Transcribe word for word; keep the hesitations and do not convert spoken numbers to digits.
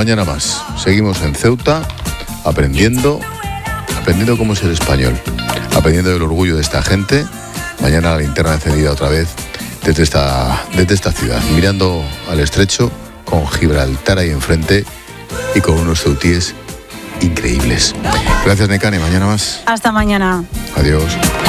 mañana más. Seguimos en Ceuta, aprendiendo, aprendiendo cómo es el español, aprendiendo del orgullo de esta gente. Mañana la linterna encendida otra vez desde esta, desde esta ciudad, mirando al estrecho, con Gibraltar ahí enfrente y con unos ceutíes increíbles. Gracias, Nekane, mañana más. Hasta mañana. Adiós.